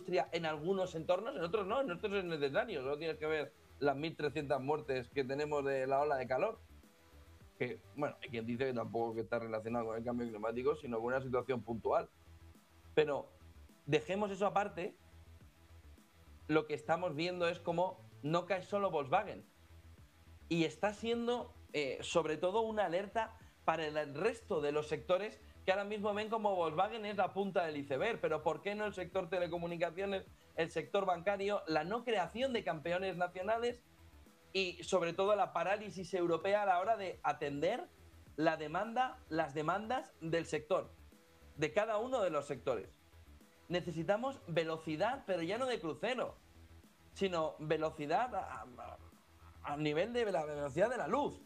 industria en algunos entornos, en otros no, en otros es necesario. Solo tienes que ver las 1.300 muertes que tenemos de la ola de calor. Que, bueno, hay quien dice que tampoco que está relacionado con el cambio climático, sino con una situación puntual. Pero dejemos eso aparte. Lo que estamos viendo es cómo no cae solo Volkswagen. Y está siendo, sobre todo, una alerta para el resto de los sectores que ahora mismo ven como Volkswagen es la punta del iceberg. Pero ¿por qué no el sector telecomunicaciones, el sector bancario, la no creación de campeones nacionales y, sobre todo, la parálisis europea a la hora de atender las demandas del sector, de cada uno de los sectores? Necesitamos velocidad, pero ya no de crucero, sino velocidad a nivel de la velocidad de la luz.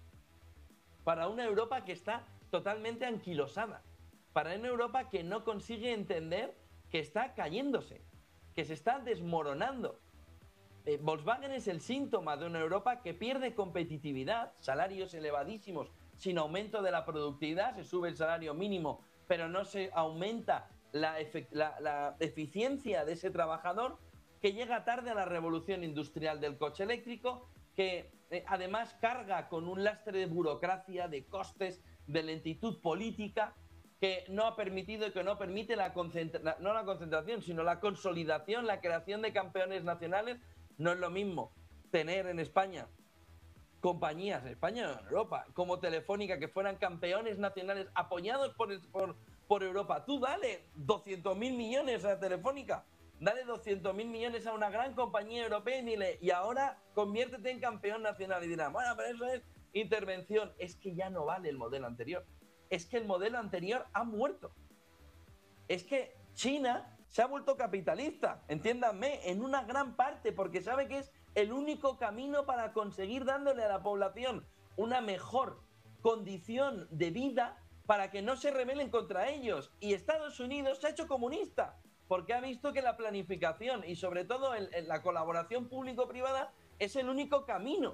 Para una Europa que está totalmente anquilosada. Para una Europa que no consigue entender que está cayéndose, que se está desmoronando. Volkswagen es el síntoma de una Europa que pierde competitividad, salarios elevadísimos, sin aumento de la productividad, se sube el salario mínimo, pero no se aumenta la eficiencia de ese trabajador, que llega tarde a la revolución industrial del coche eléctrico, que además carga con un lastre de burocracia, de costes, de lentitud política, que no ha permitido y que no permite no la concentración, sino la consolidación, la creación de campeones nacionales. No es lo mismo tener en España compañías, en España o en Europa, como Telefónica, que fueran campeones nacionales apoyados por Europa. Tú dale 200.000 millones a Telefónica, dale 200.000 millones a una gran compañía europea y dile, y ahora conviértete en campeón nacional. Y dirán, bueno, pero eso es intervención. Es que ya no vale el modelo anterior. Es que el modelo anterior ha muerto. Es que China se ha vuelto capitalista, entiéndanme, en una gran parte, porque sabe que es el único camino para conseguir dándole a la población una mejor condición de vida para que no se rebelen contra ellos. Y Estados Unidos se ha hecho comunista, porque ha visto que la planificación y sobre todo la colaboración público-privada es el único camino.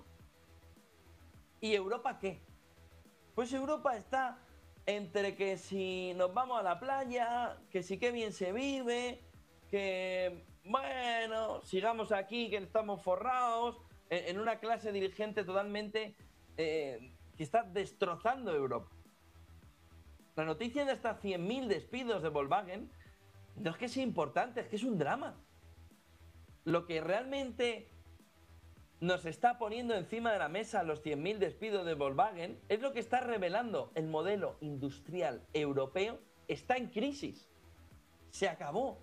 ¿Y Europa qué? Pues Europa está entre que si nos vamos a la playa, que si qué bien se vive, que bueno, sigamos aquí, que estamos forrados, en una clase dirigente totalmente que está destrozando Europa. La noticia de hasta 100.000 despidos de Volkswagen no es que sea importante, es que es un drama. Lo que realmente nos está poniendo encima de la mesa los 100.000 despidos de Volkswagen es lo que está revelando el modelo industrial europeo. Está en crisis. Se acabó,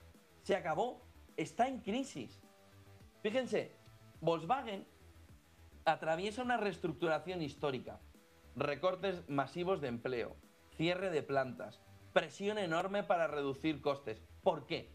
está en crisis. Fíjense, Volkswagen atraviesa una reestructuración histórica, recortes masivos de empleo, cierre de plantas, presión enorme para reducir costes. ¿Por qué?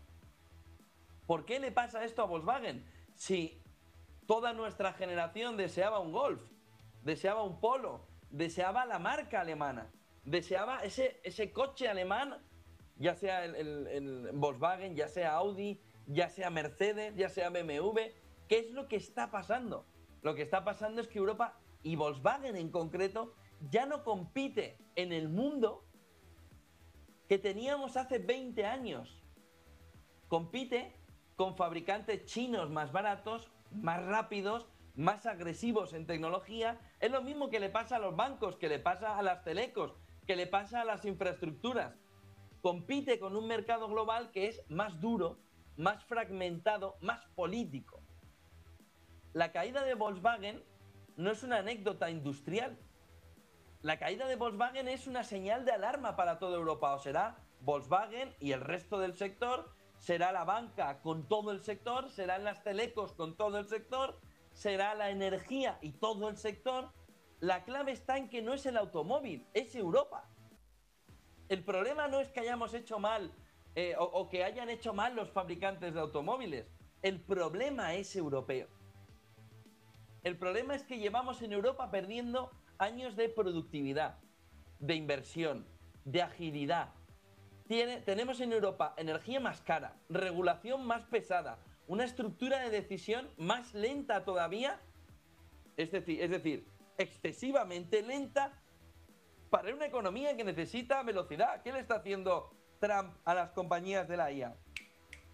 ¿Por qué le pasa esto a Volkswagen? Si toda nuestra generación deseaba un Golf, deseaba un Polo, deseaba la marca alemana, deseaba ese coche alemán, ya sea el Volkswagen, ya sea Audi, ya sea Mercedes, ya sea BMW. ¿Qué es lo que está pasando? Lo que está pasando es que Europa, y Volkswagen en concreto, ya no compite en el mundo que teníamos hace 20 años. Compite con fabricantes chinos más baratos, más rápidos, más agresivos en tecnología. Es lo mismo que le pasa a los bancos, que le pasa a las telecos, que le pasa a las infraestructuras. Compite con un mercado global que es más duro, más fragmentado, más político. La caída de Volkswagen no es una anécdota industrial. La caída de Volkswagen es una señal de alarma para toda Europa. O será Volkswagen y el resto del sector, será la banca con todo el sector, serán las telecos con todo el sector, será la energía y todo el sector. La clave está en que no es el automóvil, es Europa. El problema no es que hayamos hecho mal o que hayan hecho mal los fabricantes de automóviles. El problema es europeo. El problema es que llevamos en Europa perdiendo años de productividad, de inversión, de agilidad. Tenemos en Europa energía más cara, regulación más pesada, una estructura de decisión más lenta todavía, es decir, excesivamente lenta para una economía que necesita velocidad. ¿Qué le está haciendo Trump a las compañías de la IA?